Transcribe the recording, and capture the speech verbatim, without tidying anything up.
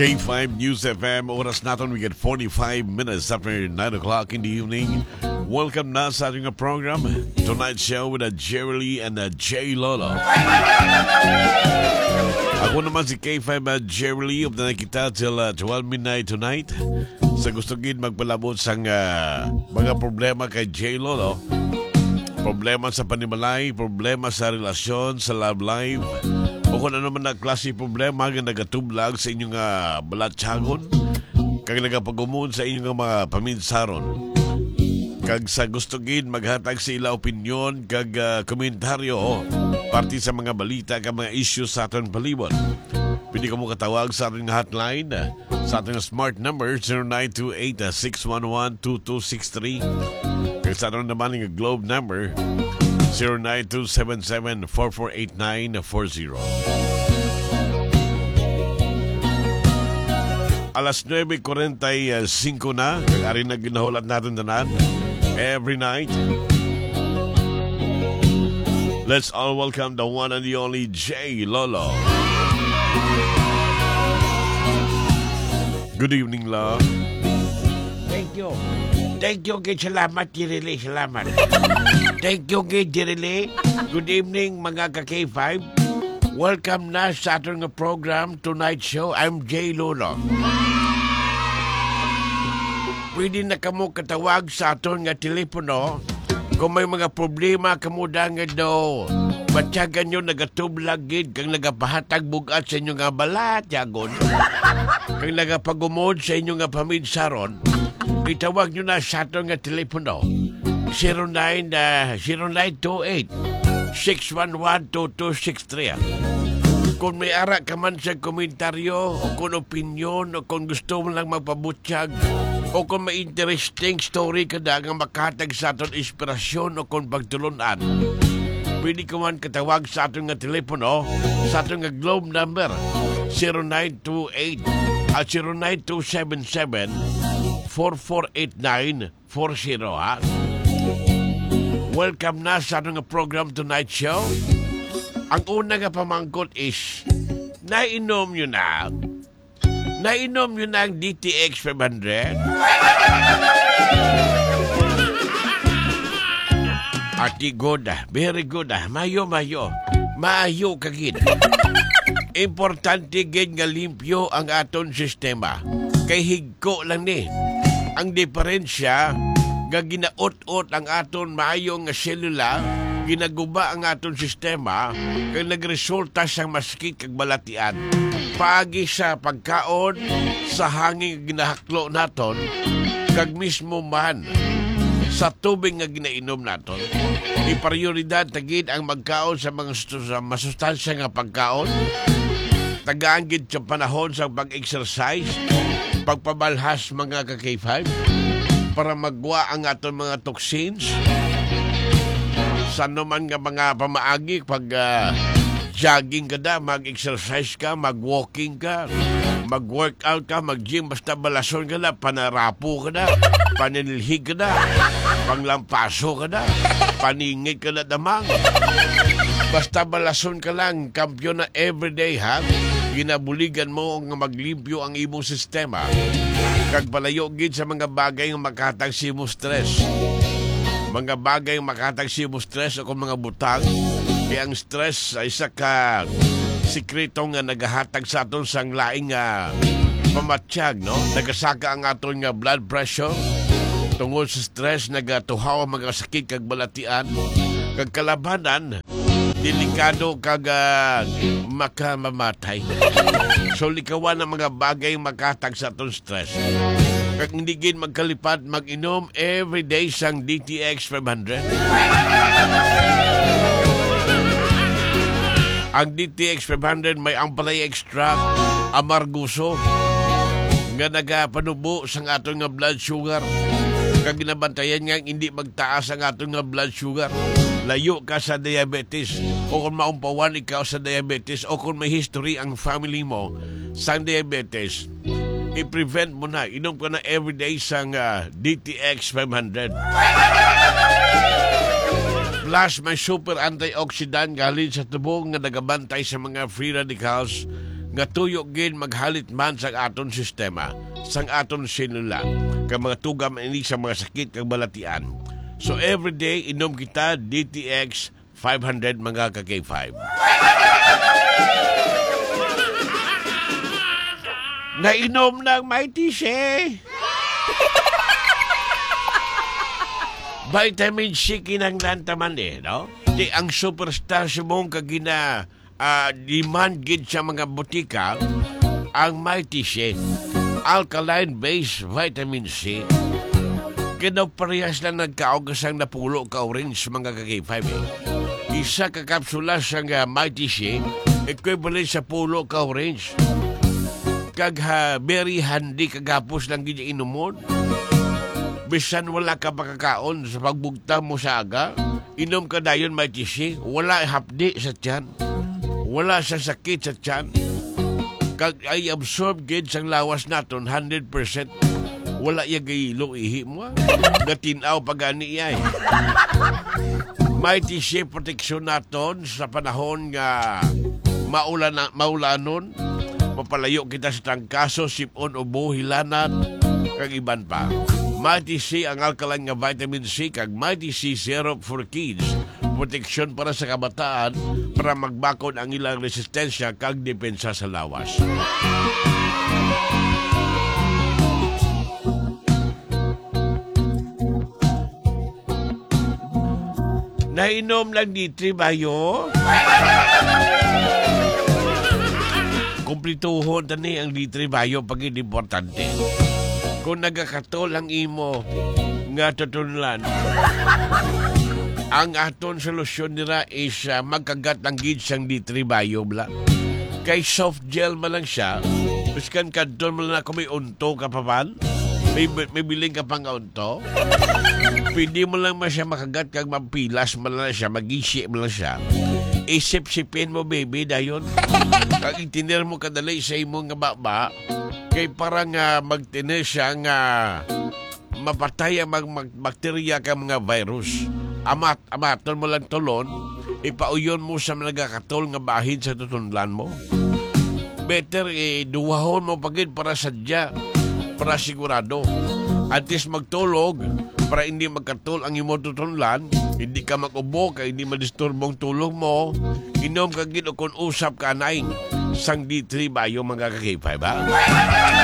K five News F M, oras natin, we get forty-five minutes after nine o'clock in the evening. Welcome na sa ating program, Tonight Show with a Jerry Lee and a J Lolo. Ako naman si K five uh, Jerry Lee, up na kita till uh, twelve midnight tonight. Sa gusto gid magpalabot sang uh, mga problema kay J Lolo. Problema sa panimalay, problema sa relasyon, sa love life, o kung ano man na klase problema nga nagatublag sa inyong uh, balatsagon, kag nagapagumon sa inyong mga paminsaron. Kag sa gusto gid maghatag sa ila opinyon kag uh, komentaryo parte sa mga balita kag mga issues sa aton palibot. Pwede ka mo katawag sa ating hotline uh, sa ating smart number zero nine two eight, six one one, two two six three. Kag sa aton naman ng Globe number zero nine two seven seven, four four eight nine four zero. Alas nueve forty-five na, kag ari na ginahulat natin tanan every night. Let's all welcome the one and the only J Lolo. Good evening, love. Thank you. Thank you, kay salamat, Jirili, salamat. Thank you, kay Jirili. Good evening, mga ka-K five. Welcome na sa ating program, Tonight Show. I'm J Lolo. Pwede na kamo katawag sa aton nga telepono kung may mga problema kamo da nga daw matyagan nyo nagatublag gid kang nagapahatag bugat sa inyo nga balat yagon kang nagapagumod sa inyo nga paminsaron, itawag nyo na sa aton nga telepono zero nine two eight, six one one, two two six three. Kung may ara ka man sa komentaryo o kung opinyon o kung gusto mo lang magpabutyag o kung may interesting story ka na nga makatag sa aton inspirasyon o kung pagtulunan, pwede ka man katawag sa aton nga telepono sa aton nga Globe number zero nine two eight at zero nine two seven seven, four four eight nine four zero, ha? Welcome na sa aton nga program Tonight Show. Ang una nga pamangkot is, nainom nyo na? Nainom nyo na ang D T X five hundred? Ati good ah, very good ah. Mayo, mayo. Maayo kagid. Importante gid nga limpyo ang aton sistema. Kay higko lang ni. Ang diferensya, nga ginaot-ot ang aton maayo nga selula, ginaguba ang aton sistema kay nagresulta siyang maskit kag balatian. Paagi sa pagkaon, sa hangin ginahaklo naton, kag mismo man sa tubig nga ginainom naton. Iprioridad tagid ang magkaon sa mga sa masustansya nga pagkaon. Tagaan gid sa panahon sa pag-exercise, pagpabalhas mga ka-K five para magwa ang aton mga toxins. Sa naman nga mga pamaagi, pag uh, jogging ka na, mag-exercise ka, mag-walking ka, mag-workout ka, mag-gym, basta balason ka na, panarapo ka na, panilhig ka na, panglampaso ka na, paningit ka na damang. Basta balason ka lang, kampiyon na everyday, ha? Ginabuligan mo nga maglimpyo ang imong sistema. Kag palayo gid sa mga bagay nga makatag si mo stress. Mga bagay nga makatag si mo stress o kung mga butang. Kaya ang stress ay isa ka sikreto nga nagahatag sa aton sang laing nga pamatsyag, no? Nagasaka ang aton nga blood pressure. Tungod sa stress, nagatuhaw ang mga sakit kag balatian. Kag kalabanan, delikado kag uh, makamamatay. So likawan ang mga bagay makatag sa aton stress. Kag hindi gid magkalipad mag-inom everyday sang D T X five hundred. Ang D T X five hundred may ampalay extract amarguso nga nagapanubo sang aton nga blood sugar. Kag ginabantayan nga hindi magtaas ang aton nga blood sugar. Layo ka sa diabetes o kung maumpawan ikaw sa diabetes o kung may history ang family mo sa diabetes, i-prevent mo na. Inom ka na everyday sang uh, D T X five hundred. Plus, may super antioxidant galing sa tubo nga nagabantay sa mga free radicals nga tuyo gid maghalit man sa aton sistema, sang aton selula, kag mga tugam ini sa mga sakit kag balatian. So everyday inom kita D T X five hundred mga ka K five. Nainom ng Mighty Shea. Vitamin C kinanglan taman eh, no? Di ang superstar sa mong kagina uh, demand gid sa mga butika ang Mighty Shea. Alkaline-based vitamin C. Kinaparehas lang nagkaugasang napulo ka orange mga ka K five eh. Isa ka kapsula sa uh, Mighty Shea equivalent sa pulo ka orange. Kag ha, very handy kagapos lang gid inumon. Bisan wala ka makakaon sa pagbugta mo sa aga, inom ka dayon Mighty Shea, wala hapdi sa tiyan. Wala sa sakit sa tiyan. Kag ay absorb gid sang lawas naton one hundred percent. Wala ya gayilo ihi mo. Gatinaw pagani iya. Mighty Shea protection naton sa panahon nga maulan maulanon. Mapalayo kita sa tangkaso, sipon, ubo, hilanan, kag iban pa. Mighty Shea ang alkaline nga vitamin C kag Mighty Shea syrup for kids. Proteksyon para sa kabataan para magbakod ang ilang resistensya kag depensa sa lawas. Nainom lang di tribayo. Kumplituhon tani ang litre bayo pag importante. Kung nagakatol ang imo nga tutunlan, ang aton solusyon nila is uh, magkagat ang gid sang litre bayo bla. Kay soft gel man lang siya, biskan kadton man lang ako may unto ka pa man, may, may biling ka pang unto, pwede mo lang man siya makagat kag mampilas man lang siya, mag-isi man lang siya. Isip-sipin mo, baby, dayon. Kag itinir mo kadali sa imong nga baba, kay parang uh, magtinir siya nga mapatay ang mag, mag bakterya ka mga virus. Amat, amaton mo lang tulon, ipauyon mo sa nagakatol nga bahin sa tutunlan mo. Better, eh, duwahon mo pagid para sadya, para sigurado. At least magtulog, para hindi magkatol ang imo tutunlan, hindi ka mag-ubo, kaya hindi madisturbong tulog mo, inom ka gid o kung usap ka naing sang D three bayo mga ka K five, ha?